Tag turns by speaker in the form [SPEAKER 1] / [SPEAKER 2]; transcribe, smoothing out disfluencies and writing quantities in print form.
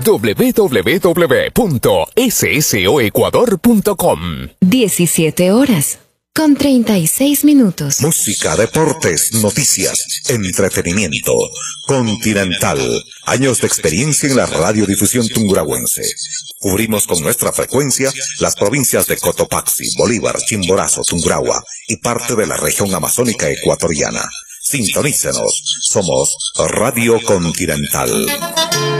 [SPEAKER 1] www.ssoecuador.com.
[SPEAKER 2] 17:36.
[SPEAKER 3] Música, deportes, noticias, entretenimiento. Continental. Años de experiencia en la radiodifusión tungurahuense. Cubrimos con nuestra frecuencia las provincias de Cotopaxi, Bolívar, Chimborazo, Tungurahua y parte de la región amazónica ecuatoriana. Sintonícenos. Somos Radio Continental.